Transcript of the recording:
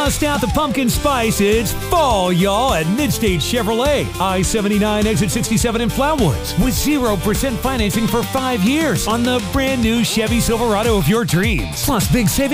Bust out the pumpkin spice. It's fall, y'all, at Midstate Chevrolet. I-79 exit 67 in Flowood. With 0% financing for 5 years on the brand new Chevy Silverado of your dreams. Plus big savings